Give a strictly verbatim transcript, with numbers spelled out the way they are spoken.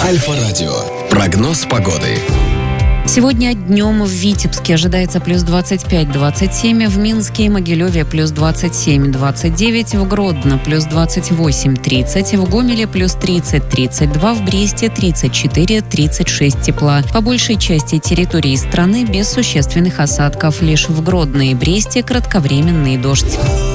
Альфа-радио. Прогноз погоды. Сегодня днем в Витебске ожидается плюс двадцать пять - двадцать семь, в Минске и Могилеве плюс двадцать семь - двадцать девять, в Гродно плюс двадцать восемь - тридцать, в Гомеле плюс тридцать - тридцать два, в Бресте тридцать четыре - тридцать шесть тепла. По большей части территории страны без существенных осадков. Лишь в Гродно и Бресте кратковременный дождь.